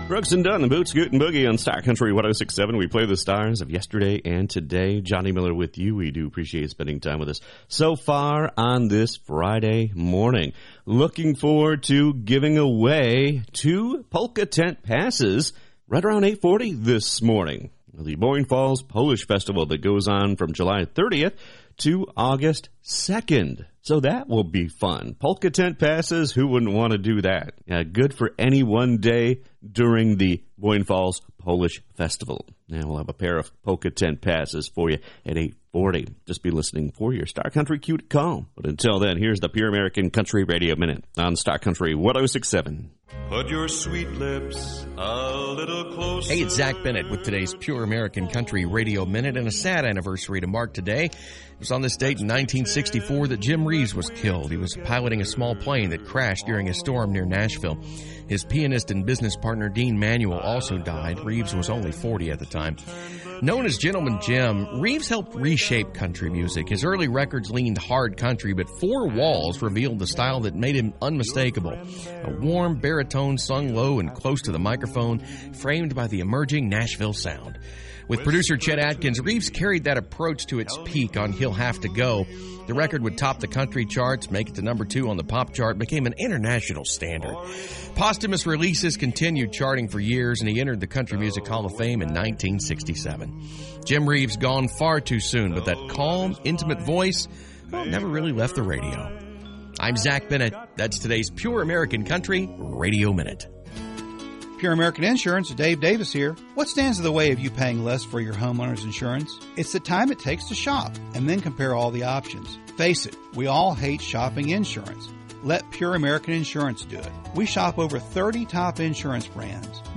Brooks and Dunn, the Boots, Scoot, and Boogie on Star Country 106.7. We play the stars of yesterday and today. Johnny Miller with you. We do appreciate spending time with us so far on this Friday morning. Looking forward to giving away 2 Polka Tent passes right around 8:40 this morning. The Boyne Falls Polish Festival that goes on from July 30th to August 2nd. So that will be fun. Polka tent passes, who wouldn't want to do that? Good for any one day during the Boyne Falls Polish Festival. Now we'll have a pair of polka tent passes for you at 8:40. Just be listening for your Star Country cue to call. But until then, here's the Pure American Country Radio Minute on Star Country 106.7. Put your sweet lips a little closer. Hey, it's Zach Bennett with today's Pure American Country Radio Minute, and a sad anniversary to mark today. It was on this date in 1964 that Jim Reeves was killed. He was piloting a small plane that crashed during a storm near Nashville. His pianist and business partner Dean Manuel also died. Reeves was only 40 at the time. Known as Gentleman Jim, Reeves helped reshape country music. His early records leaned hard country, but Four Walls revealed the style that made him unmistakable. A warm baritone sung low and close to the microphone, framed by the emerging Nashville sound. With producer Chet Atkins, Reeves carried that approach to its peak on He'll Have to Go. The record would top the country charts, make it to number 2 on the pop chart, became an international standard. Posthumous releases continued charting for years, and he entered the Country Music Hall of Fame in 1967. Jim Reeves gone far too soon, but that calm, intimate voice never really left the radio. I'm Zach Bennett. That's today's Pure American Country Radio Minute. Pure American Insurance, Dave Davis here. What stands in the way of you paying less for your homeowner's insurance? It's the time it takes to shop and then compare all the options. Face it, we all hate shopping insurance. Let Pure American Insurance do it. We shop over 30 top insurance brands.